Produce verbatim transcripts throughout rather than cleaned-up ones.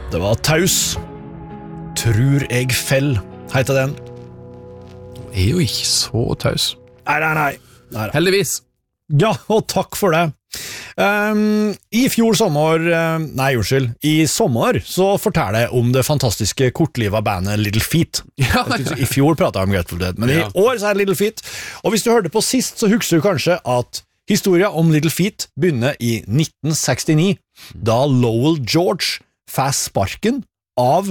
Det var taus. Tror jeg fell, heter den. Det er jo ikke så taus. Nei, nei, nei. nei. Heldigvis. Ja, og takk for det. Um, I fjor sommer, um, nei, unnskyld, i sommer så forteller jeg om det fantastiske kortliva bandet Little Feat. Ja, I fjor pratet jeg om Grateful Dead, men ja. I år så er det Little Feat. Og hvis du hørte på sist, så husker du kanskje at historien om Little Feat begynner i nitten sekstini, da Lowell George får sparken av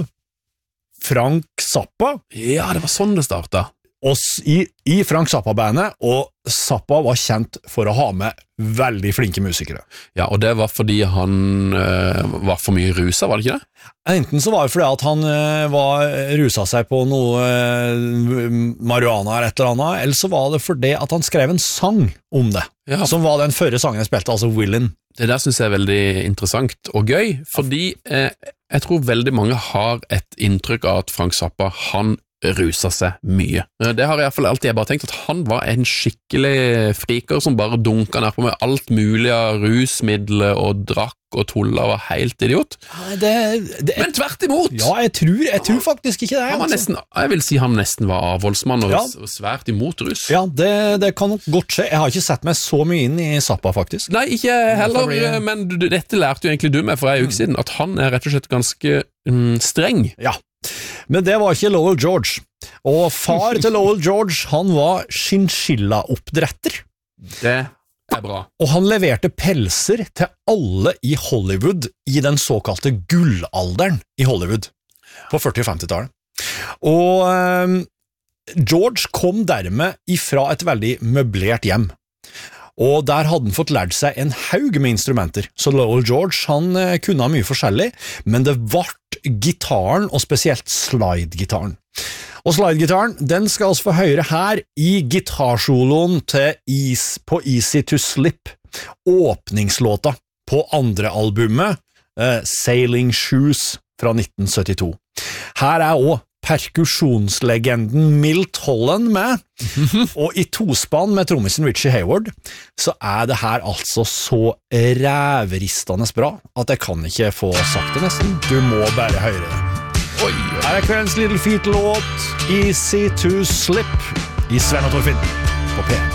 Frank Zappa. Ja, det var sånn det startet. Og i, i Frank Zappa-bandet, og Zappa var kjent for å ha med veldig flinke musikere. Ja, og det var fordi han øh, var for mye rusa, var det ikke det? Enten så var det fordi at han øh, var, rusa seg på noe øh, marihuana eller et eller annet, eller så var det fordi at han skrev en sang om det, Ja. som var den førre sangen jeg spilte, altså Willin. Det der synes jeg er veldig interessant og gøy, fordi eh, jeg tror veldig mange har et inntrykk av at Frank Zappa, han rusa seg mye. Det har i hvert fall alltid jeg bare tenkt, at han var en skikkelig friker som bare dunka ned på med alt mulig av rusmidler og drakk og tulla, var helt idiot. Nei, det, det, Men tvert imot! Ja, jeg tror, jeg tror faktisk ikke det. Han var altså. nesten, jeg vil si han nesten var avholdsmann og Ja. svært imot rus. Ja, det, det kan nok godt skje. Jeg har ikke sett meg så mye inn i Zappa, faktisk. Nei, ikke heller, blir- men du, dette lærte jo egentlig du meg for en uke siden, at han er rett og slett ganske mm, streng. Ja, men det var ikke Lowell George. Og far til Lowell George, han var chinchilla-oppdretter. Det er bra. Og han leverte pelser til alle i Hollywood i den såkalte gullalderen i Hollywood på førti- og femti-tallet. Og eh, George kom dermed ifra et veldig møblert hjem. Og der hadde han fått lært seg en haug med instrumenter, så Lowell George han eh, kunne ha mye forskjellig, men det vart gitaren, og spesielt slide-gitaren. Og slide-gitaren, den skal altså få høre her i gitarsoloen til Easy, på Easy to Slip, åpningslåta på andre albumet, eh, Sailing Shoes fra nitten syttito. Her er også perkusjonslegenden Milt Holland med, og i tospann med trommisen Richie Hayward, så er det her altså så ræveristende bra, at jeg kan ikke få sagt det nesten. Du må bare høre det. Oi, oi. Her er kveldens Little Feat-låt, Easy to Slip, i Sven og Torfinn på P.